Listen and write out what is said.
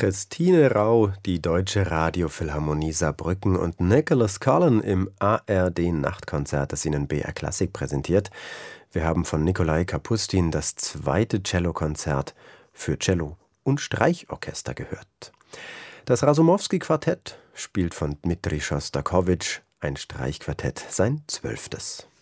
Christine Rau, die Deutsche Radiophilharmonie Saarbrücken und Nicholas Cullen im ARD-Nachtkonzert, das Ihnen BR Klassik präsentiert. Wir haben von Nikolai Kapustin das zweite Cellokonzert für Cello und Streichorchester gehört. Das Rasumowski-Quartett spielt von Dmitri Schostakowitsch, ein Streichquartett, sein 12.